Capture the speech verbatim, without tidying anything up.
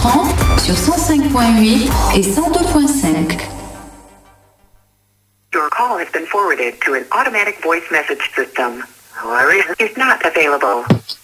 trente sur cent cinq virgule huit et cent deux virgule cinq. Your call has been forwarded to an automatic voice message system. However, is not available.